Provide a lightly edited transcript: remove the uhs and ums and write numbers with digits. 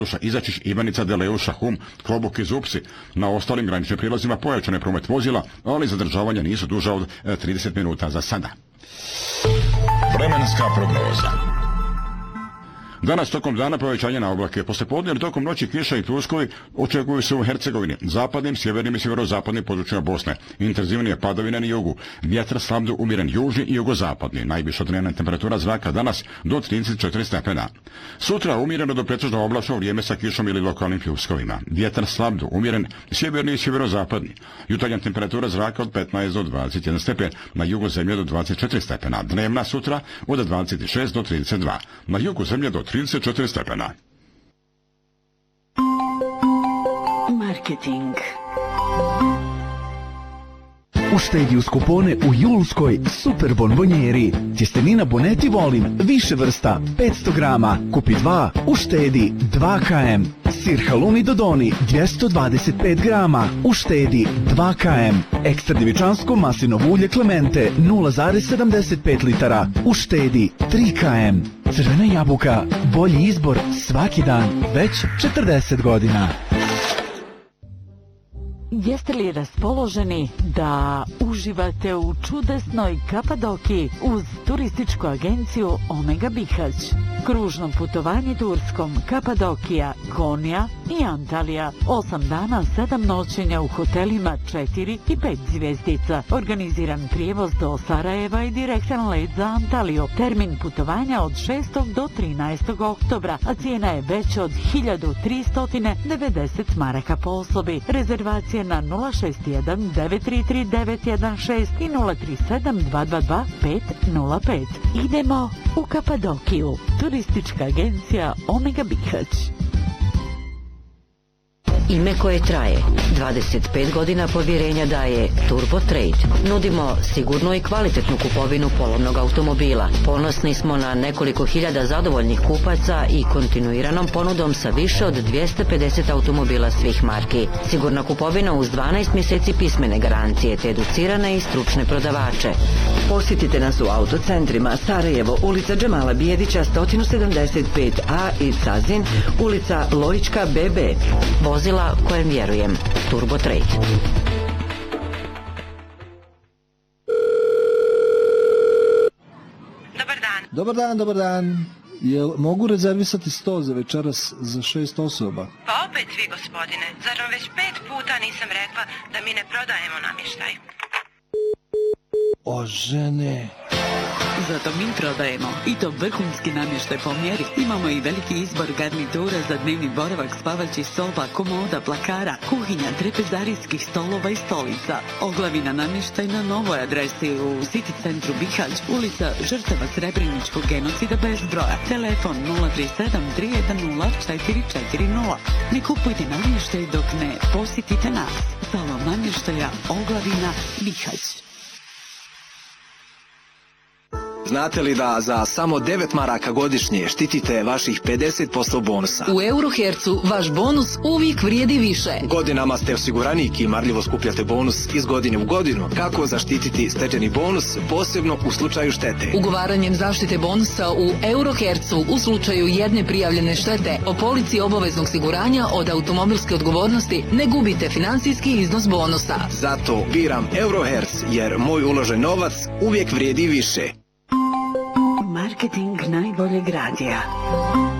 Izačić, Ivanica, Deleuša, Hum, Klobuk i Zupsi. Na ostalim graničnim prilazima pojačan je promet vozila, ali zadržavanja nisu duža od 30 minuta za sada. Vremenska prognoza. Danas tokom dana povećanje na oblake. Poslijepodne tokom noći kiša i pljuskovi očekuju se u Hercegovini, zapadnim, sjevernim i sjeverozapadnim područjima Bosne. Intenzivnije padavine na jugu. Vjetar slab do umjeren južni i jugozapadni. Najviša dnevna temperatura zraka danas do 34 stepena. Sutra umjereno do pretežno oblačno vrijeme sa kišom ili lokalnim pljuskovima. Vjetar slab do umjeren sjeverni i sjeverozapadni. Jutarnja temperatura zraka od 15 do 21 stepen, na jugu zemlje do 24 stepena. Dnevna sutra od 26 do 32. Na jugu zemlje do 34 stepena. Marketing. Uštedi uz kupone u julskoj super bonbonjeri. Tjestenina Boneti volim, više vrsta, 500 grama. Kupi 2, uštedi 2 km. Sir haluni Dodoni, 225 grama. Uštedi 2 km. Ekstra djevičansko maslinovo ulje Clemente, 0,75 litara. Uštedi 3 km. Crvena jabuka, bolji izbor svaki dan, već 40 godina. Jeste li raspoloženi da uživate u čudesnoj Kapadokiji uz turističku agenciju Omega Bihać? Kružno putovanje Turskom, Kapadokija, Konija i Antalija. 8 dana, 7 noćenja u hotelima 4 i 5 zvjezdica. Organiziran prijevoz do Sarajeva i direktan let za Antaliju. Termin putovanja od 6. do 13. oktobra, a cijena je veća od 1390 maraka po osobi. Rezervacije na 061 933 916 i 037 222 505. Idemo u Kapadokiju. Turistička agencija Omega Bihać. Ime koje traje. 25 godina povjerenja daje Turbo Trade. Nudimo sigurnu i kvalitetnu kupovinu polovnog automobila. Ponosni smo na nekoliko hiljada zadovoljnih kupaca i kontinuiranom ponudom sa više od 250 automobila svih marki. Sigurna kupovina uz 12 mjeseci pismene garancije te educirane i stručne prodavače. Posjetite nas u autocentrima Sarajevo, ulica Džemala Bijedića 175A i Cazin, ulica Lojička BB. Vozila kojem vjerujem. Turbo Trade. Dobar dan. Jel mogu rezervisati sto za večeras za 6 osoba? Pa opet vi, gospodine. Zar vam već 5 puta nisam rekla da mi ne prodajemo namještaj? O žene... Zato mi prodajemo i to vrhunski namještaj po mjeri. Imamo i veliki izbor garnitura za dnevni boravak, spavaćih soba, komoda, plakara, kuhinja, trpezarijskih stolova i stolica. Oglavina namještaj na novoj adresi u City centru Bihać, ulica žrtava Srebreničkog genocida bez broja. Telefon 037 310 440. Ne kupujte namještaj dok ne posjetite nas. Salon namještaja Oglavina Bihać. Znate li da za samo 9 maraka godišnje štitite vaših 50% bonusa? U Eurohercu vaš bonus uvijek vrijedi više. Godinama ste osiguranik i marljivo skupljate bonus iz godine u godinu. Kako zaštititi stečeni bonus, posebno u slučaju štete? Ugovaranjem zaštite bonusa u Eurohercu u slučaju jedne prijavljene štete o polici obaveznog osiguranja od automobilske odgovornosti ne gubite financijski iznos bonusa. Zato biram Euroherc jer moj uložen novac uvijek vrijedi više. Marketing najboljeg radija.